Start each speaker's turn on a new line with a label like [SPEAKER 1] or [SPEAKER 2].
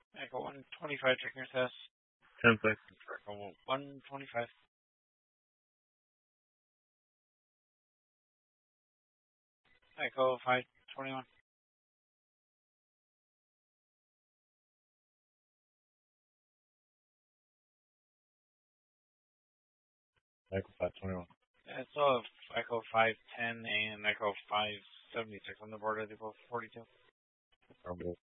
[SPEAKER 1] Echo 125, checking your test.
[SPEAKER 2] 10 seconds.
[SPEAKER 1] Echo 125. Echo 521.
[SPEAKER 2] Echo 521.
[SPEAKER 1] Yeah, it's all Echo 510 and Echo 576 on the board. Are they both 42?